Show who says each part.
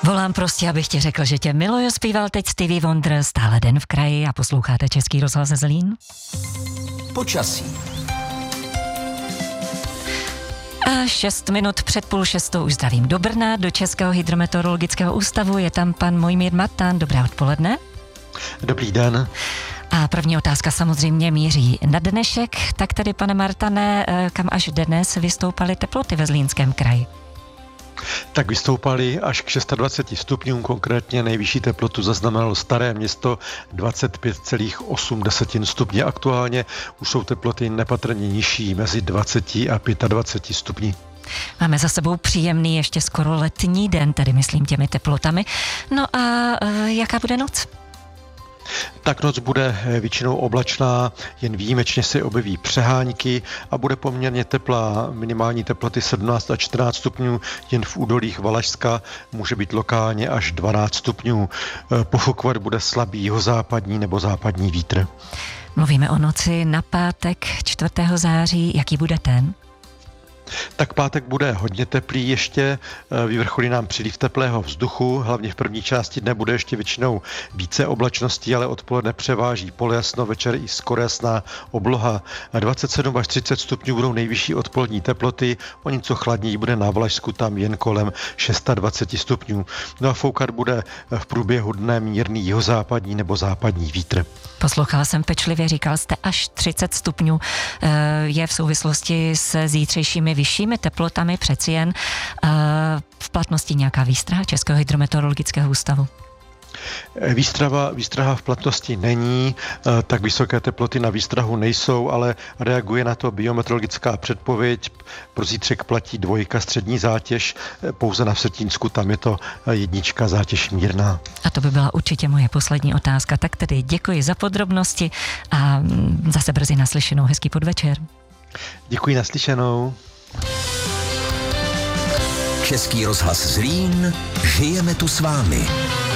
Speaker 1: Volám prostě, abych ti řekl, že tě miluju, zpíval teď Stevie Wonder, stále Den v kraji a posloucháte Český rozhlas Zlín.
Speaker 2: Počasí.
Speaker 1: A 6 minut před 5:30 už zdravím do Brna, do Českého hydrometeorologického ústavu. Je tam pan Mojmír Matan. Dobré odpoledne.
Speaker 3: Dobrý den.
Speaker 1: A první otázka samozřejmě míří na dnešek. Tak tedy, pane Martane, kam až dnes vystoupaly teploty ve Zlínském kraji?
Speaker 3: Tak vystoupaly až k 26 stupňům, konkrétně nejvyšší teplotu zaznamenalo Staré Město 25,8 stupně. Aktuálně už jsou teploty nepatrně nižší, mezi 20 a 25 stupni.
Speaker 1: Máme za sebou příjemný, ještě skoro letní den, tedy myslím těmi teplotami. No a jaká bude noc?
Speaker 3: Tak noc bude většinou oblačná, jen výjimečně se objeví přehánky a bude poměrně teplá. Minimální teploty 17 a 14 stupňů, jen v údolích Valašska může být lokálně až 12 stupňů. Pofukovat bude slabý jihozápadní nebo západní vítr.
Speaker 1: Mluvíme o noci na pátek 4. září. Jaký bude ten?
Speaker 3: Tak pátek bude hodně teplý ještě, vyvrcholí nám příliv teplého vzduchu, hlavně v první části dne bude ještě většinou více oblačností, ale odpoledne převáží polojasno, večer i skoro jasná obloha. 27 až 30 stupňů budou nejvyšší odpolední teploty, o něco chladněji bude na Valašsku, tam jen kolem 26 stupňů. No a foukat bude v průběhu dne mírný jihozápadní nebo západní vítr.
Speaker 1: Poslouchala jsem pečlivě, říkal jste až 30 stupňů. Je v souvislosti s zítřejšími vyššími teplotami přeci jen v platnosti nějaká výstraha Českého hydrometeorologického ústavu?
Speaker 3: Výstraha v platnosti není, tak vysoké teploty na výstrahu nejsou, ale reaguje na to biometeorologická předpověď. Pro zítřek platí 2 střední zátěž, pouze na Vsetínsku tam je to 1 zátěž mírná.
Speaker 1: A to by byla určitě moje poslední otázka. Tak tedy děkuji za podrobnosti a zase brzy naslyšenou. Hezký podvečer.
Speaker 3: Děkuji, naslyšenou.
Speaker 2: Český rozhlas Zlín, žijeme tu s vámi.